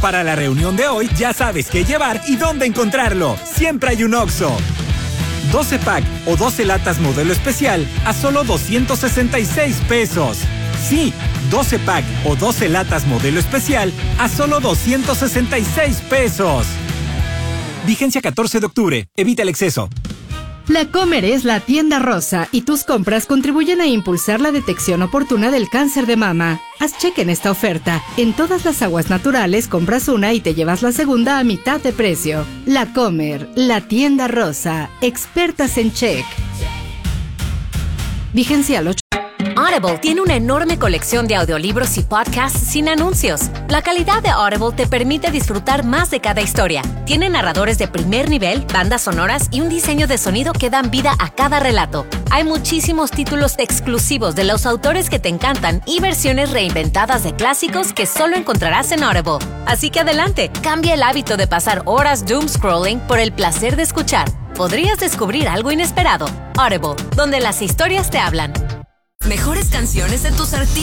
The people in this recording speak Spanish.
Para la reunión de hoy, ya sabes qué llevar y dónde encontrarlo. Siempre hay un Oxxo. 12 pack o 12 latas modelo especial a solo 266 pesos. Sí, 12 pack o 12 latas modelo especial a solo 266 pesos. Vigencia 14 de octubre. Evita el exceso. La Comer es la tienda rosa y tus compras contribuyen a impulsar la detección oportuna del cáncer de mama. Haz cheque en esta oferta. En todas las aguas naturales compras una y te llevas la segunda a mitad de precio. La Comer, la tienda rosa. Expertas en check. Vigencia al 8. Audible tiene una enorme colección de audiolibros y podcasts sin anuncios. La calidad de Audible te permite disfrutar más de cada historia. Tiene narradores de primer nivel, bandas sonoras y un diseño de sonido que dan vida a cada relato. Hay muchísimos títulos exclusivos de los autores que te encantan y versiones reinventadas de clásicos que solo encontrarás en Audible. Así que adelante, cambia el hábito de pasar horas doom scrolling por el placer de escuchar. Podrías descubrir algo inesperado. Audible, donde las historias te hablan. Mejores canciones de tus artistas